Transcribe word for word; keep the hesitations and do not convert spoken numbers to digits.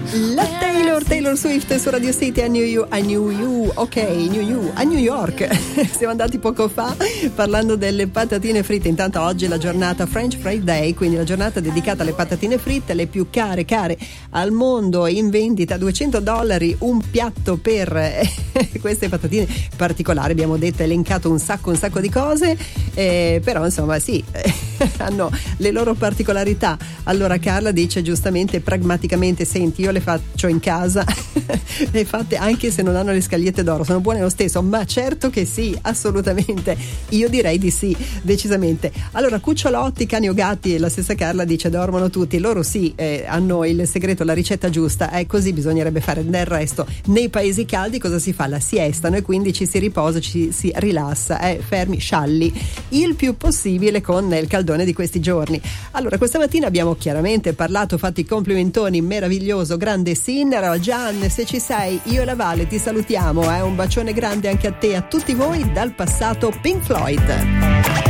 La Taylor, Taylor Swift su Radio City a New York, a New York, ok, New York, a New York. Siamo andati poco fa parlando delle patatine fritte. Intanto oggi è la giornata French Fry Day, quindi la giornata dedicata alle patatine fritte, le più care, care al mondo, in vendita a duecento dollari un piatto per queste patatine particolari. Abbiamo detto, elencato un sacco, un sacco di cose, eh, però insomma sì, hanno le loro particolarità. Allora Carla dice giustamente, pragmaticamente, senti, io le faccio in casa le fatte anche se non hanno le scagliette d'oro, sono buone lo stesso. Ma certo che sì, assolutamente, io direi di sì, decisamente. Allora cucciolotti, cani o gatti, la stessa Carla dice dormono tutti, loro sì, eh, hanno il segreto, la ricetta giusta, è eh, così bisognerebbe fare. Del resto nei paesi caldi cosa si fa? La siesta, e quindi ci si riposa, ci si rilassa, eh, fermi, scialli il più possibile con il caldone di questi giorni. Allora questa mattina abbiamo chiaramente parlato, fatto i complimentoni, meraviglioso, grande Sinner. Gian, se ci sei, io e la Vale ti salutiamo, eh? Un bacione grande anche a te e a tutti voi dal passato Pink Floyd.